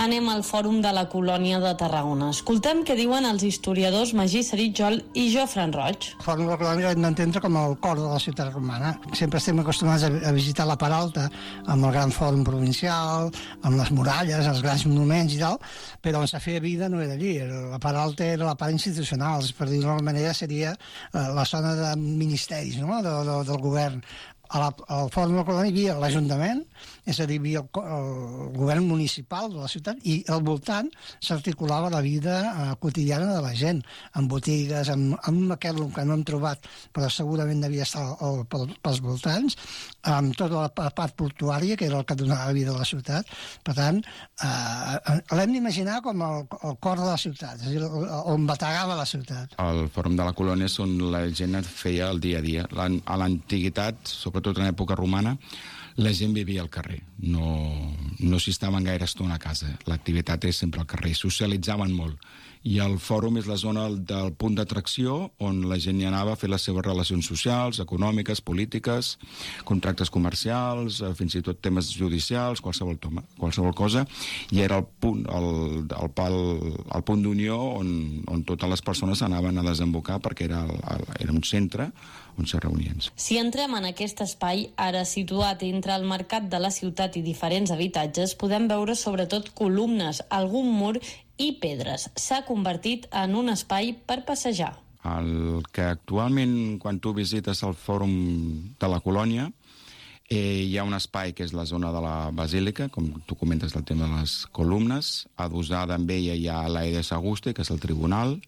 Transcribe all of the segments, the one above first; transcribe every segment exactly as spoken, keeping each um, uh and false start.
anem al Fòrum de la Colònia de Tarragona. Escoltem què diuen els historiadors Magí Saritjol i Jofran Roig. El Fòrum de la Colònia hem d'entendre com el cor de la ciutat romana. Sempre estem acostumats a visitar la part alta amb el gran fòrum provincial, amb les muralles, els grans monuments i tal, però on se feia vida no era allí. La part alta era la part institucional, per dir-ho d'alguna manera seria la zona de ministeris, no? de, de, del govern. A la, al Fòrum de la Colònia hi havia l'Ajuntament, és a dir, hi havia el, el govern municipal de la ciutat, i al voltant s'articulava la vida eh, quotidiana de la gent, amb botigues, amb, amb aquest que no hem trobat, però segurament devia estar al, pel, pels voltants, amb tota la part portuària, que era el que donava la vida a la ciutat. Per tant, eh, l'hem d'imaginar com el, el cor de la ciutat, és a dir, on bategava la ciutat. El Fòrum de la Colònia és on la gent feia el dia a dia. A l'antiguitat, sobretot en època romana, la gent vivia al carrer, no, no s'hi estaven gaire estona a casa. L'activitat és sempre al carrer, socialitzaven molt. I el fòrum és la zona del punt d'atracció on la gent hi anava a fer les seves relacions socials, econòmiques, polítiques, contractes comercials, fins i tot temes judicials, qualsevol, toma, qualsevol cosa, i era el punt, el, el, el, el punt d'unió on, on totes les persones anaven a desembocar perquè era, el, era un centre on se reunien. Si entrem en aquest espai, ara situat entre el mercat de la ciutat i diferents habitatges, podem veure sobretot columnes, algun mur i pedres. S'ha convertit en un espai per passejar. El que actualment, quan tu visites el Fòrum de la Colònia, eh, hi ha un espai que és la zona de la Basílica, com tu comentes del tema de les columnes. Adossada amb ella hi ha l'Aedes Auguste, que és el tribunal.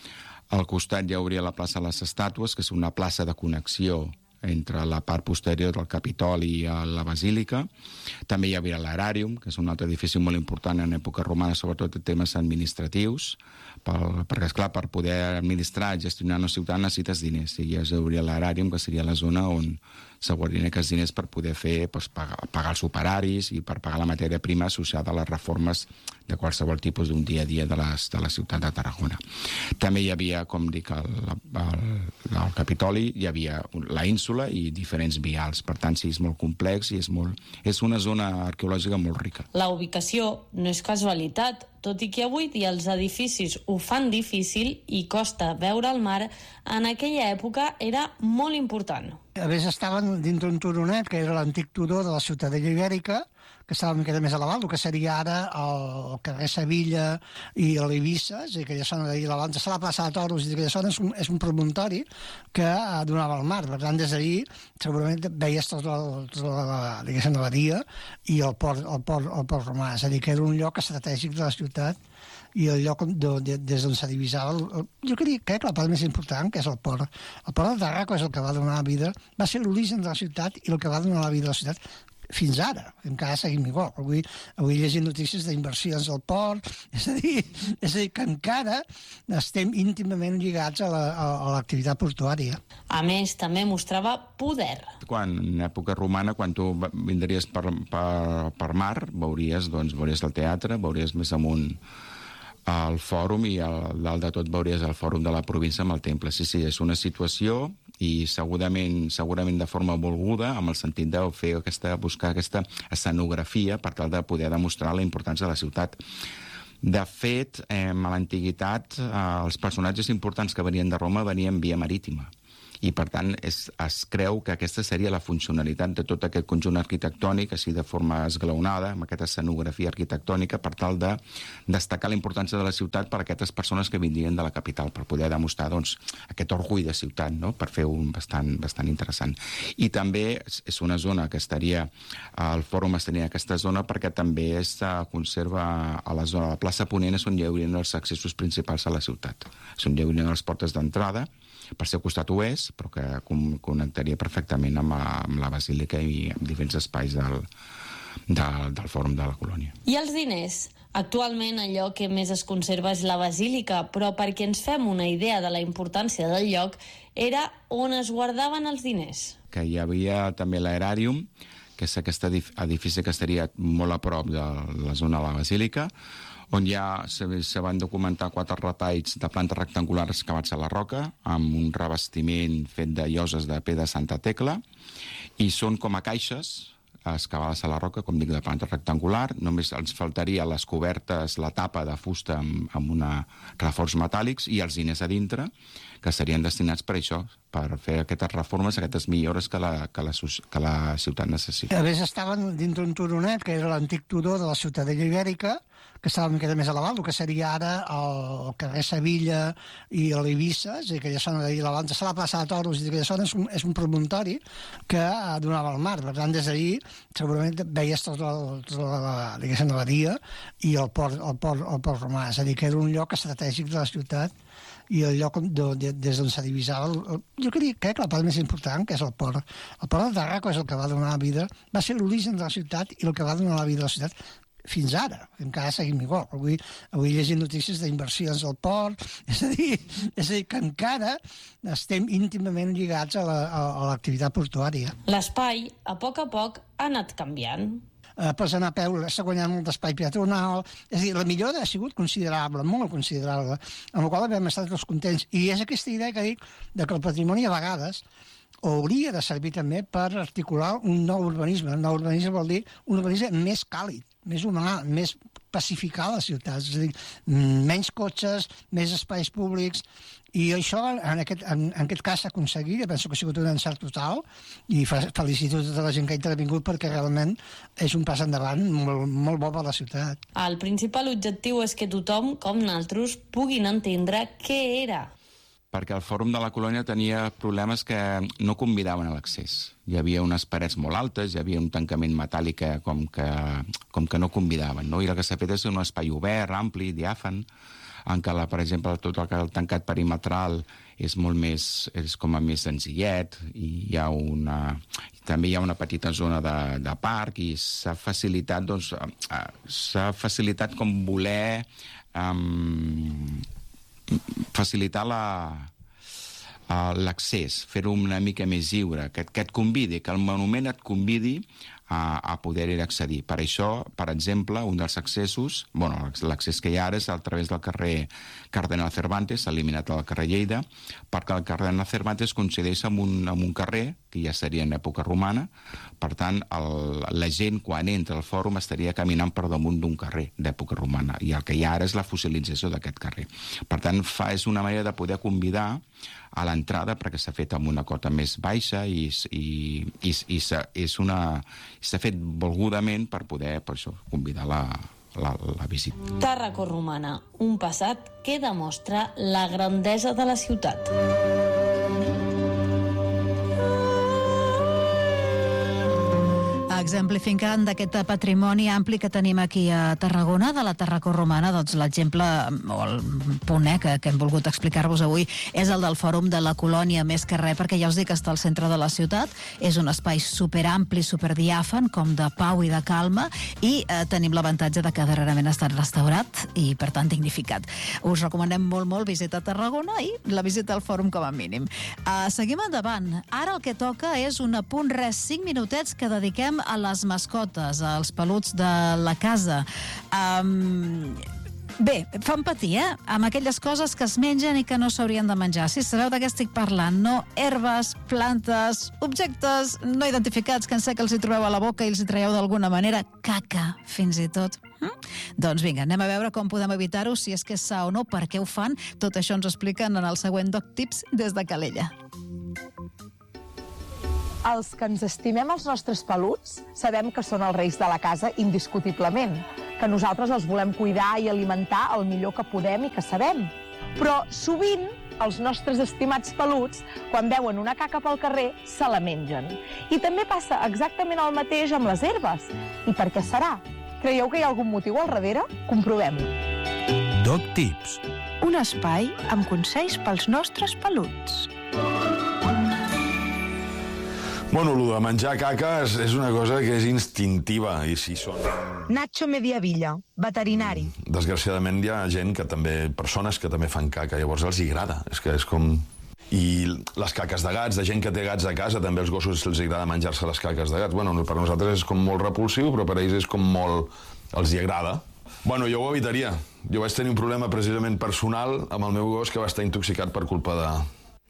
Al costat hi hauria la plaça de les Estàtues, que és una plaça de connexió entre la part posterior del Capitoli i la Basílica. També hi havia l'Heràrium, que és un altre edifici molt important en època romana, sobretot en temes administratius, per, perquè, esclar, per poder administrar i gestionar una ciutat necessites diners, i hi hauria l'Heràrium, que seria la zona on s'haurien aquests diners per poder fer, doncs, pagar, pagar els operaris i per pagar la matèria prima associada a les reformes de qualsevol tipus d'un dia a dia de, les, de la ciutat de Tarragona. També hi havia, com dic, el, el, el Capitoli, hi havia la ínsula i diferents vials. Per tant, sí, és molt complex i és, molt, és una zona arqueològica molt rica. La ubicació no és casualitat, tot i que avui dia els edificis ho fan difícil i costa veure el mar, en aquella època era molt important. A més, estaven dintre un turonet, que era l'antic turó de la Ciutadella Ibèrica, que estava una miqueta més elevat, el que seria ara el carrer Sevilla i l'Eivissa, és a dir, aquella zona d'ahir, abans de la plaça de Toros, i aquella zona és un, és un promontori que donava al mar. Per tant, des d'ahir segurament veies tota la, tota la, diguéssim, la badia i el port, el, port, el port romà, és a dir, que era un lloc estratègic de la ciutat i el lloc de, de, des d'on se divisava el, el, jo crec, crec que la part més important, que és el port el port de Tarraco, és el que va donar la vida, va ser l'origen de la ciutat i el que va donar la vida a la ciutat fins ara, encara seguim igual. Avui, avui llegim notícies d'inversions al port, és a dir, és a dir que encara estem íntimament lligats a, la, a l'activitat portuària. A més, també mostrava poder. Quan, en època romana, quan tu vindries per, per, per mar, veuries, doncs, veuries el teatre, veuries més amunt al fòrum i al dalt de tot veuries el fòrum de la província amb el temple. Sí, sí, és una situació i segurament, segurament de forma volguda, amb el sentit de fer aquesta, buscar aquesta escenografia per tal de poder demostrar la importància de la ciutat. De fet, eh, a l'antiguitat, eh, els personatges importants que venien de Roma venien via marítima. I, per tant, es, es creu que aquesta seria la funcionalitat de tot aquest conjunt arquitectònic, així de forma esglaonada, amb aquesta escenografia arquitectònica, per tal de destacar la importància de la ciutat per a aquestes persones que vindrien de la capital, per poder demostrar, doncs, aquest orgull de ciutat, no?, per fer un bastant, bastant interessant. I també és una zona que estaria, el fòrum estaria en aquesta zona perquè també es conserva a la zona de la plaça Ponent, és on hi haurien els accessos principals a la ciutat. És on hi haurien les portes d'entrada, per ser costat oest, però que connectaria perfectament amb la, amb la Basílica i amb diferents espais del, del, del Fòrum de la Colònia. I els diners? Actualment allò que més es conserva és la Basílica, però perquè ens fem una idea de la importància del lloc, era on es guardaven els diners. Que hi havia també l'Heràrium, que és aquest edifici que estaria molt a prop de la zona de la Basílica, on ja se, se van documentar quatre retalls de planta rectangular excavats a la roca, amb un revestiment fet de lloses de pedra Santa Tecla, i són com a caixes excavades a la roca, com dic, de planta rectangular. Només ens faltaria les cobertes, la tapa de fusta amb, amb una reforç metàl·lics i els diners a dintre, que serien destinats per això, per fer aquestes reformes, aquestes millores que la, que la, que la ciutat necessita. A més, estaven dintre un turonet, que era l'antic turó de la Ciutadella Ibèrica, que estava una miqueta més elevat, el que seria ara el carrer Sevilla i l'Eivissa, és a dir, aquella zona d'ahir abans de la plaça de Toros, i aquella zona és un, és un promontori que donava al mar. Per tant, des d'ahir segurament veies tota la, tota la, diguéssim, la badia i el port, el, port, el port romà, és a dir, que era un lloc estratègic de la ciutat i el lloc de, de, des d'on se divisava. El, el, jo crec, crec que la part més important, que és el port. El port de Tarraco és el que va donar la vida, va ser l'origen de la ciutat i el que va donar la vida a la ciutat fins ara, encara seguim igual. Avui, avui llegim notícies d'inversions al port, és a dir, és a dir, que encara estem íntimament lligats a la, a, a l'activitat portuària. L'espai, a poc a poc, ha anat canviant. Eh, pots anar a peu, està guanyant molt d'espai peatonal, és a dir, la millora ha sigut considerable, molt considerable, amb la qual hem estat tots contents. I és aquesta idea que dic de que el patrimoni a vegades hauria de servir també per articular un nou urbanisme. Un nou urbanisme vol dir un urbanisme més càlid, més humà, més pacificar les ciutats, és a dir, menys cotxes, més espais públics, i això en aquest, en, en aquest cas s'ha aconseguit. Jo penso que ha sigut un encert total i felicito a tota la gent que ha intervingut perquè realment és un pas endavant molt, molt bo per a la ciutat. El principal objectiu és que tothom, com nosaltres, puguin entendre què era. Perquè el Fòrum de la Colònia tenia problemes que no convidaven a l'accés. Hi havia unes parets molt altes, hi havia un tancament metàl·lic que, com, que, com que no convidaven, no? I el que s'ha fet és un espai obert, ampli, diàfan, en què, la, per exemple, tot el, el tancat perimetral és molt més, és com a més senzillet, i hi ha una, també hi ha una petita zona de, de parc, i s'ha facilitat, doncs, s'ha facilitat com voler um, facilitar la, l'accés, fer-ho una mica més lliure, que, que et convidi, que el monument et convidi a, a poder-hi accedir. Per això, per exemple, un dels accessos, bueno, l'accés que hi ha ara és a través del carrer Cardenal Cervantes, eliminat del carrer Lleida, perquè el Cardenal Cervantes coincideix amb un, amb un carrer que ja seria en època romana. Per tant, el, la gent, quan entra al fòrum, estaria caminant per damunt d'un carrer d'època romana, i el que hi ha ara és la fossilització d'aquest carrer. Per tant, fa, és una manera de poder convidar a l'entrada, perquè s'ha fet amb una cota més baixa i, i, i, i és una, s'ha fet volgudament per poder, per això, convidar la, la, la visita. Tàrraco romana, un passat que demostra la grandesa de la ciutat. Exemplificant d'aquest patrimoni ampli que tenim aquí a Tarragona, de la Tàrraco romana, doncs l'exemple, o el punt eh, que, que hem volgut explicar-vos avui, és el del Fòrum de la Colònia, més que res, perquè ja us dic que està al centre de la ciutat, és un espai superampli, superdiàfan, com de pau i de calma, i eh, tenim l'avantatge de que darrerament ha estat restaurat i, per tant, dignificat. Us recomanem molt, molt visitar Tarragona i la visita al Fòrum com a mínim. Uh, seguim endavant. Ara el que toca és un apunt res, cinc minutets que dediquem a les mascotes, als peluts de la casa. Um, bé, fan patir, eh? Amb aquelles coses que es mengen i que no s'haurien de menjar. Si sabeu de què estic parlant, no? Herbes, plantes, objectes no identificats que en sé que els hi trobeu a la boca i els hi traieu d'alguna manera, caca, fins i tot. Mm? Doncs vinga, anem a veure com podem evitar-ho, si és que és sa o no, per què ho fan. Tot això ens ho expliquen en el següent Doc Tips des de Calella. Els que ens estimem els nostres peluts sabem que són els reis de la casa indiscutiblement, que nosaltres els volem cuidar i alimentar el millor que podem i que sabem. Però sovint els nostres estimats peluts, quan veuen una caca pel carrer, se la mengen. I també passa exactament el mateix amb les herbes. I per què serà? Creieu que hi ha algun motiu al darrere? Comprovem-ho. Doc Tips. Un espai amb consells pels nostres peluts. Bueno, el de menjar caca és, és una cosa que és instintiva, i si són... Nacho Mediavilla, veterinari. Desgraciadament hi ha gent que també, persones que també fan caca, llavors els hi agrada, és que és com... I les caques de gats, de gent que té gats a casa, també els gossos els agrada menjar-se les caques de gats. Bueno, per nosaltres és com molt repulsiu, però per ells és com molt... els hi agrada. Bueno, jo ho evitaria. Jo vaig tenir un problema precisament personal amb el meu gos que va estar intoxicat per culpa de...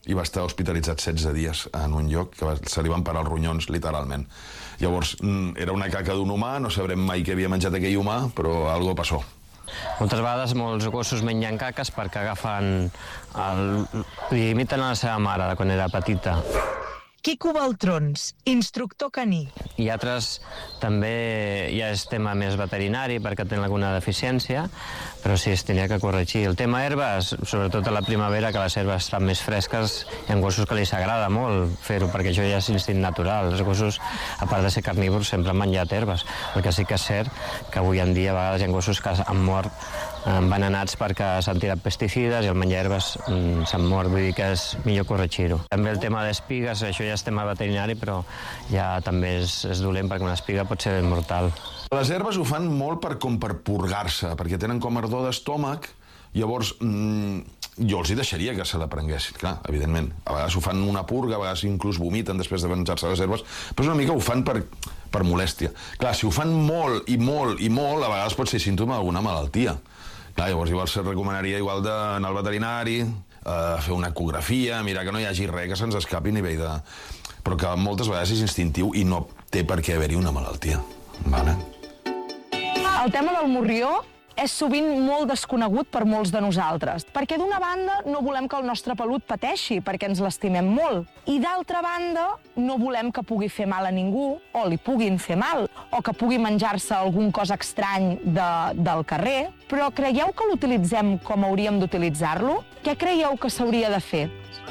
i va estar hospitalitzat setze dies en un lloc que va, se li van parar els ronyons, literalment. Llavors, era una caca d'un humà, no sabrem mai què havia menjat aquell humà, però algo passó. Moltes vegades molts gossos mengen caques perquè agafen... El... li imiten a la seva mare de quan era petita. Quico Baltrons, instructor caní. I altres també ja és tema més veterinari perquè tenen alguna deficiència, però sí, es tenia que corregir. El tema herbes, sobretot a la primavera, que les herbes estan més fresques, hi ha gossos que li s'agrada molt fer-ho, perquè això ja és instint natural. Els gossos, a part de ser carnívors, sempre han menjat herbes. El que sí que és cert que avui en dia a vegades hi ha gossos que han mort envenenats perquè s'han tirat pesticides i el menjar herbes mm, s'han mort, vull dir que és millor corregir-ho. També el tema d'espigues, això ja és tema veterinari, però ja també és, és dolent perquè una espiga pot ser mortal. Les herbes ho fan molt per, com per purgar-se, perquè tenen com ardor d'estómac, llavors mmm, jo els hi deixaria que se la prenguessin, clar, evidentment. A vegades ho fan una purga, a vegades inclús vomiten després de menjar-se les herbes, però una mica ho fan per, per molèstia. Clar, si ho fan molt i molt i molt, a vegades pot ser símptoma d'alguna malaltia. Clar, llavors igual se recomanaria igual d'anar al veterinari, eh, fer una ecografia, mirar que no hi hagi res que se'ns escapi a nivell de... Però que moltes vegades és instintiu i no té per què haver-hi una malaltia. Vale? El tema del morrió és sovint molt desconegut per molts de nosaltres, perquè d'una banda no volem que el nostre pelut pateixi, perquè ens l'estimem molt, i d'altra banda no volem que pugui fer mal a ningú, o li puguin fer mal, o que pugui menjar-se algun cos estrany de, del carrer, però creieu que l'utilitzem com hauríem d'utilitzar-lo? Què creieu que s'hauria de fer?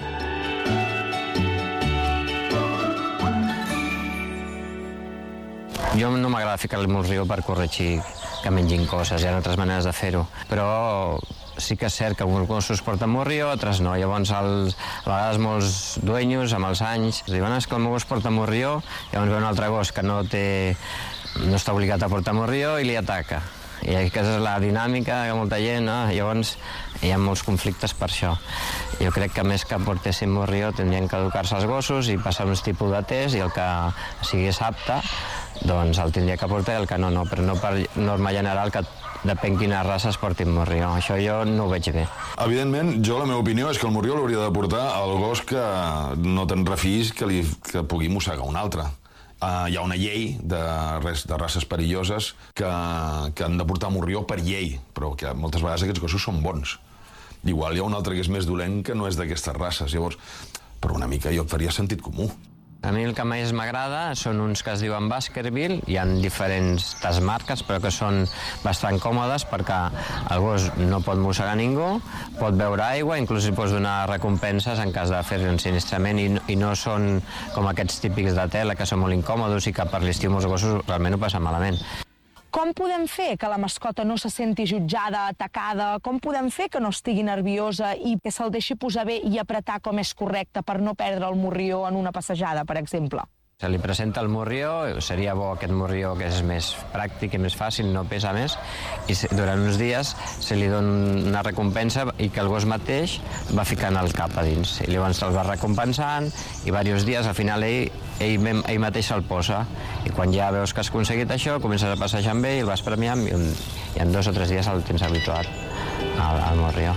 Jo no m'agrada ficar el morrió per corregir que mengin coses, hi ha altres maneres de fer-ho. Però sí que és cert que alguns gossos porten morrió, altres no. Llavors, els, a vegades molts dueños, amb els anys, diuen és que el meu gos porta morrió, llavors ve un altre gos que no té, no està obligat a portar morrió i li ataca. I aquesta és la dinàmica que molta gent, no? Llavors hi ha molts conflictes per això. Jo crec que més que portessin morrió tindrien que educar-se els gossos i passar uns tipus de test i el que sigués apte doncs el tindria que portar i el que no, no, però no per norma general que depèn quines races portin morrió. Això jo no ho veig bé. Evidentment, jo la meva opinió és que el morrió l'hauria de portar al gos que no te'n refis que, li, que pugui mossegar un altre. Uh, hi ha una llei de, res, de races perilloses que, que han de portar morrió per llei, però que moltes vegades aquests gossos són bons. Igual hi ha un altre que és més dolent que no és d'aquestes races, llavors, però una mica jo faria sentit comú. A mi el que més m'agrada són uns que es diuen Baskerville, hi ha diferents marques, però que són bastant còmodes perquè el gos no pot mossegar ningú, pot beure aigua, inclús hi pots donar recompenses en cas de fer-hi un sinistrament i, i no són com aquests típics de tela que són molt incòmodos i que per l'estiu molts gossos realment ho passen malament. Com podem fer que la mascota no se senti jutjada, atacada? Com podem fer que no estigui nerviosa i que se'l deixi posar bé i apretar com és correcte per no perdre el morrió en una passejada, per exemple? Se li presenta el morrió, seria bo aquest morrió que és més pràctic i més fàcil, no pesa més, i durant uns dies se li dona una recompensa i que el gos mateix va ficant el cap a dins. I llavors el va recompensant i diversos dies al final ell, ell, ell mateix se'l posa. I quan ja veus que has aconseguit això, comences a passejar amb ell, el vas premiant i, un, i en dos o tres dies el tens habituat al, al morrió.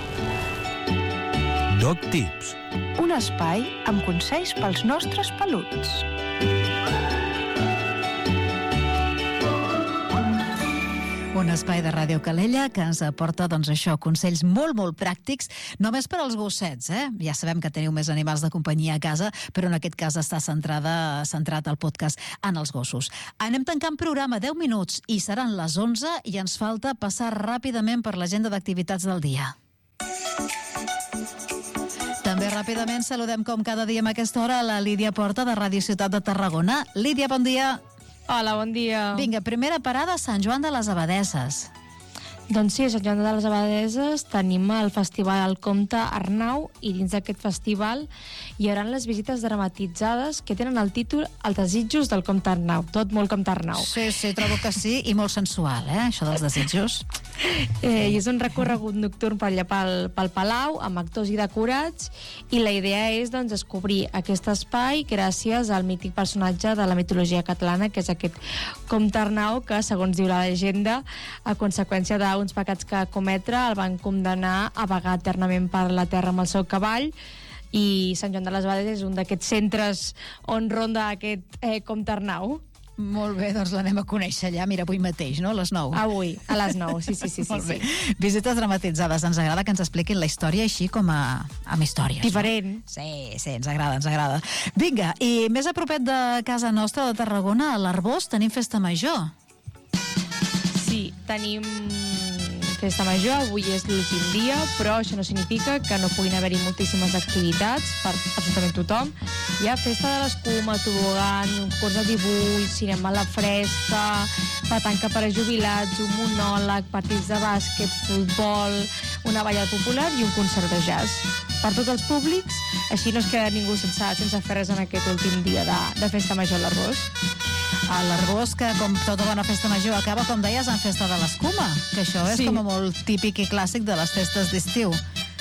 Dog Tips. Un espai amb consells pels nostres peluts. Un espai de Ràdio Calella que ens aporta, doncs això, consells molt, molt pràctics, només per als gossets, eh? Ja sabem que teniu més animals de companyia a casa, però en aquest cas està centrada, centrat el podcast en els gossos. Anem tancant programa, deu minuts, i seran les onze i ens falta passar ràpidament per l'agenda d'activitats del dia. També ràpidament saludem com cada dia a aquesta hora a la Lídia Porta de Ràdio Ciutat de Tarragona. Lídia, bon dia. Hola, bon dia. Vinga, primera parada, Sant Joan de les Abadesses. Doncs sí, a Sant Joan de les Abadeses tenim el Festival El Comte Arnau i dins d'aquest festival hi haurà les visites dramatitzades que tenen el títol Els desitjos del Comte Arnau. Tot molt Comte Arnau. Sí, sí, trobo que sí, i molt sensual, eh, això dels desitjos. Eh, I és un recorregut nocturn per allà pel, pel Palau, amb actors i decorats, i la idea és doncs, descobrir aquest espai gràcies al mític personatge de la mitologia catalana, que és aquest Comte Arnau, que, segons diu la llegenda, a conseqüència de uns pecats que cometre el van condemnar a vagar eternament per la terra amb el seu cavall, i Sant Joan de les Abades és un d'aquests centres on ronda aquest eh, Comte Arnau. Molt bé, doncs l'anem a conèixer allà, mira, avui mateix, no? A les nou. Avui, a les nou, sí, sí, sí. sí, Molt bé. sí. Visites dramatitzades, ens agrada que ens expliquin la història així com a, amb històries. Diferent. No? Sí, sí, ens agrada, ens agrada. Vinga, i més a propet de casa nostra, de Tarragona, a l'Arbós, tenim festa major. Sí, tenim festa major, avui és l'últim dia, però això no significa que no puguin haver-hi moltíssimes activitats per absolutament tothom. Hi ha festa de l'escuma, tobogan, un curs de dibuix, cinema a la fresca, petanca per a jubilats, un monòleg, partits de bàsquet, futbol, una ballada popular i un concert de jazz. Per tots els públics, així no es queda ningú sense, sense fer res en aquest últim dia de, de festa major a l'Arbós. A l'Arbós, que com tota bona festa major acaba, com deies, en festa de l'escuma, que això és Sí. com a molt típic i clàssic de les festes d'estiu.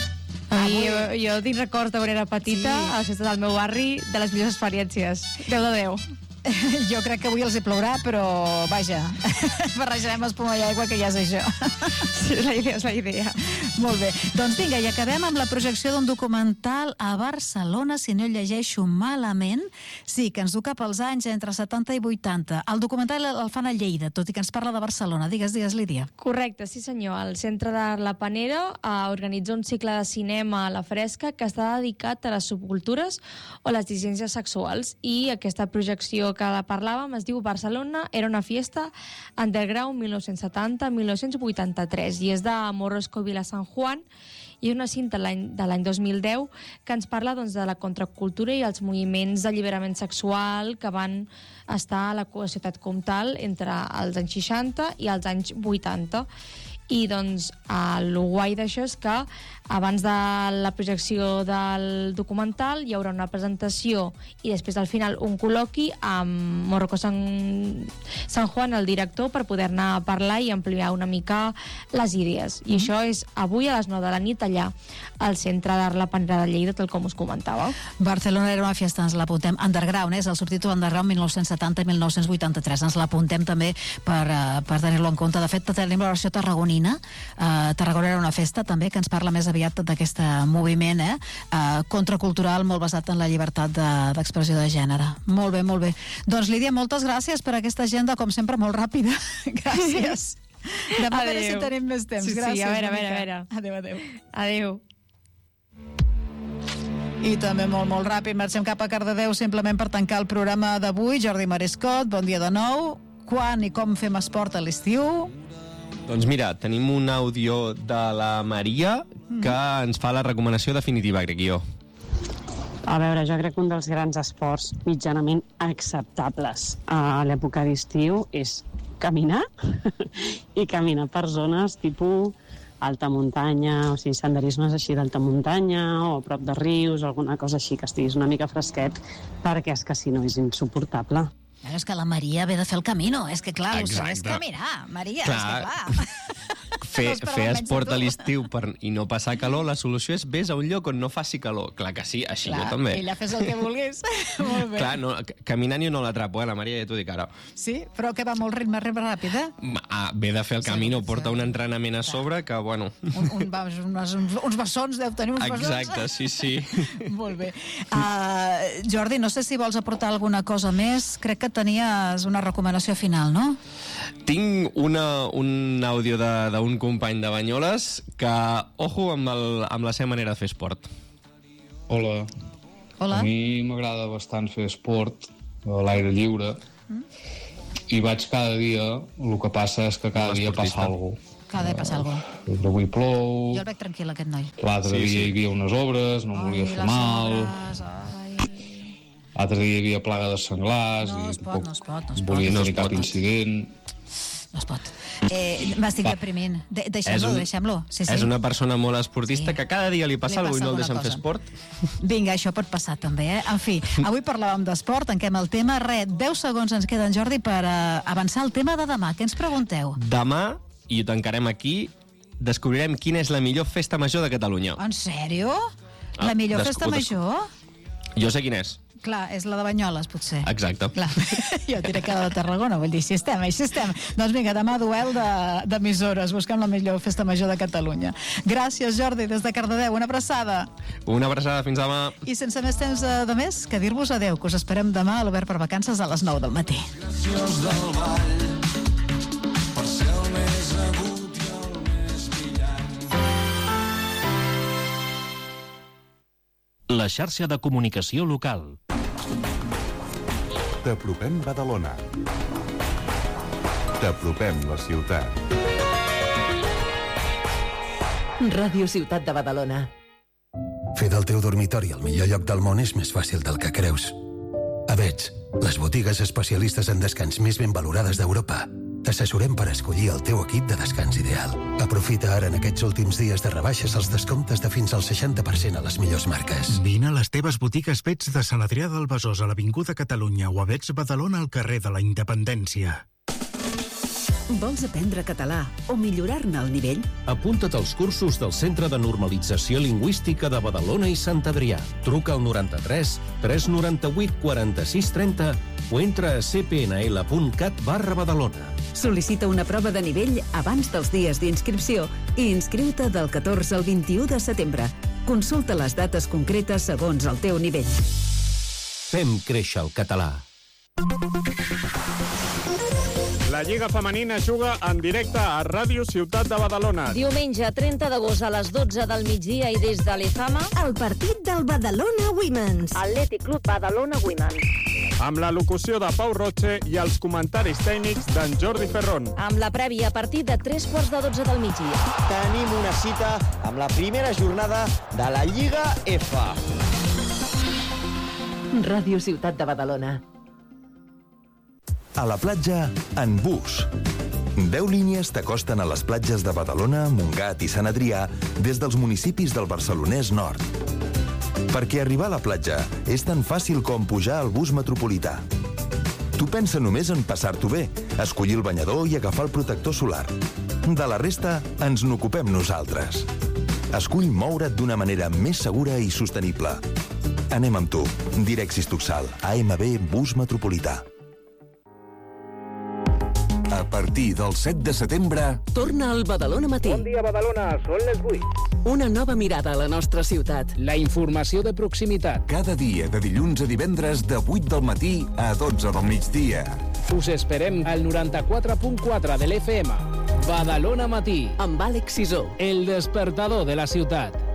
A mi, jo, jo tinc records de quan era petita, Sí. a les festes del meu barri, de les millors experiències. deu de deu. Jo crec que avui els hi plourà, però vaja, barrejarem espuma i aigua, que ja és això. Sí, la idea és la idea. Molt bé. Doncs vinga, i acabem amb la projecció d'un documental a Barcelona, si no llegeixo malament. Sí, que ens du cap als anys entre setanta i vuitanta. El documental el fan a Lleida, tot i que ens parla de Barcelona. Digues, digues, Lídia. Correcte, sí senyor. El Centre d'Art La Panera eh, organitza un cicle de cinema a la fresca que està dedicat a les subcultures o les dissidències sexuals, i aquesta projecció que la parlàvem es diu Barcelona era una fiesta underground mil nou-cents setanta a mil nou-cents vuitanta-tres i és de Morrosco Vila San Juan, i una cinta l'any de l'any dos mil deu que ens parla doncs, de la contracultura i els moviments d'alliberament sexual que van estar a la ciutat comtal entre els anys seixanta i els anys vuitanta. I doncs el guai d'això és que abans de la projecció del documental hi haurà una presentació i després al final un col·loqui amb Morroco San, San Juan, el director, per poder-ne parlar i ampliar una mica les idees. I mm. això és avui a les nou de la nit allà al Centre d'Art La Panera de Lleida, tal com us comentava. Barcelona era una fiesta, ens l'apuntem. Underground, és el subtítol Underground mil nou-cents setanta i mil nou-cents vuitanta-tres. Ens l'apuntem també per, uh, per tenir-lo en compte. De fet, tenim la versió tarragonina. Uh, Tarragona era una festa també que ens parla més aviat d'aquest moviment eh? uh, contracultural molt basat en la llibertat d'expressió de, de gènere. Molt bé, molt bé. Doncs Lídia, moltes gràcies per aquesta agenda, com sempre, molt ràpida. Gràcies. Demà a veure si tenim més temps. Sí, gràcies. Sí, a veure, a veure, a veure. Adéu, adéu. Adéu. I també molt, molt ràpid, marxem cap a Cardedeu simplement per tancar el programa d'avui. Jordi Mariscot, bon dia de nou. Quan i com fem esport a l'estiu? Doncs mira, tenim un àudio de la Maria que ens fa la recomanació definitiva, crec jo. A veure, jo crec que un dels grans esports mitjanament acceptables a l'època d'estiu és caminar i caminar per zones tipus alta muntanya, o sigui, senderismes així d'alta muntanya o a prop de rius, alguna cosa així que estiguis una mica fresquet, perquè és que si no és insuportable. És que la Maria ve de fer el camino, és que clar, el Exacte. és caminar, Maria, Clar. és que clar. Fer, No esperava fer menys esport de a tu. l'estiu per, i no passar calor, la solució és vés a un lloc on no faci calor. Clar que sí, així Clar, jo també. ella fes el que vulguis. Molt bé. Clar, no, c- caminant jo no l'atrapo, eh, la Maria, ja t'ho dic ara. Sí, però que va molt ritme, ritme ràpid, eh? Ah, ve de fer el Sí, camino, sí. porta un entrenament a sobre que, bueno... Un, un, va, uns, uns, uns bessons, deu tenir uns bessons. Exacte, sí, sí. Molt bé. Uh, Jordi, no sé si vols aportar alguna cosa més. Crec que tenies una recomanació final, no? Tinc una, un àudio de- d'un company de Banyoles que, ojo, amb, el, amb la seva manera de fer esport. Hola. Hola. A mi m'agrada bastant fer esport a l'aire lliure mm. i vaig cada dia, el que passa és que cada dia passa alguna cosa. Cada dia passa alguna cosa. Avui plou, Jo el veig tranquil, aquest noi. l'altre Sí, dia sí. hi havia unes obres, no em volia Ai, fer les mal, obres, ai. l'altre dia hi havia plaga de senglars No i es pot, no es pot, no es pot. volia No es tenir cap pot. incident. No es pot. Eh, M'estic Va. deprimint. De És Deixem-lo, un- deixem-lo. Sí, sí. És una persona molt esportista Sí. que cada dia li passa Li alguna cosa i no el passa deixen fer alguna esport. Vinga, això pot passar també, eh? En fi, avui parlàvem d'esport, tanquem el tema. Res, deu segons ens queden, Jordi, per uh, avançar el tema de demà. Què ens pregunteu? Demà, i ho tancarem aquí, descobrirem quina és la millor festa major de Catalunya. En sèrio? Ah, La millor desco- festa desco- major? Jo sé quina és. Clar, és la de Banyoles, potser. Exacte. Clar, jo diré que la de Tarragona, vull dir, si estem, així estem. Doncs vinga, demà duel d'emissores, busquem la millor festa major de Catalunya. Gràcies, Jordi, des de Cardedeu, una abraçada. Una abraçada, fins demà. I sense més temps de més, que dir-vos adeu, que us esperem demà a l'Obert per Vacances a les nou del matí. Gràcies del ball, per ser el més agut i el més brillant. La xarxa de comunicació local. T'apropem Badalona. T'apropem la ciutat. Ràdio Ciutat de Badalona. Fer del teu dormitori el millor lloc del món és més fàcil del que creus. Avets, les botigues especialistes en descans més ben valorades d'Europa. T'assessorem per escollir el teu equip de descans ideal. Aprofita ara en aquests últims dies de rebaixes els descomptes de fins al seixanta per cent a les millors marques. Vine a les teves botigues Vets de Sant Adrià del Besòs a l'Avinguda Catalunya o a Vets Badalona al carrer de la Independència. Vols aprendre català o millorar-ne el nivell? Apunta't als cursos del Centre de Normalització Lingüística de Badalona i Sant Adrià. Truca al noranta-tres tres noranta-vuit quaranta-sis trenta o entra a c p n l punt cat barra Badalona. Sol·licita una prova de nivell abans dels dies d'inscripció i inscriu-te del catorze al vint-i-u de setembre. Consulta les dates concretes segons el teu nivell. Fem créixer el català. La Lliga Femenina juga en directe a Ràdio Ciutat de Badalona. Diumenge trenta d'agost a les dotze del migdia i des de l'Ezama, el partit del Badalona Women's. Atlètic Club Badalona Women's. Amb la locució de Pau Roche i els comentaris tècnics d'en Jordi Ferrón. Amb la prèvia a partir de tres quarts de dotze del migdia. Tenim una cita amb la primera jornada de la Lliga F. Ràdio Ciutat de Badalona. A la platja, en bus. Deu línies t'acosten a les platges de Badalona, Montgat i Sant Adrià des dels municipis del Barcelonès Nord. Perquè arribar a la platja és tan fàcil com pujar al bus metropolità. Tu pensa només en passar-t'ho bé, escollir el banyador i agafar el protector solar. De la resta, ens n'ocupem nosaltres. Escull moure't d'una manera més segura i sostenible. Anem amb tu. Direxis Tuxal, A M B Bus Metropolità. A partir del set de setembre... Torna al Badalona Matí. Bon dia, Badalona. Són les vuit. Una nova mirada a la nostra ciutat. La informació de proximitat. Cada dia, de dilluns a divendres, de vuit del matí a dotze del migdia. Us esperem al noranta-quatre punt quatre de l'F M. Badalona Matí. Amb Àlex Sisó. El despertador de la ciutat.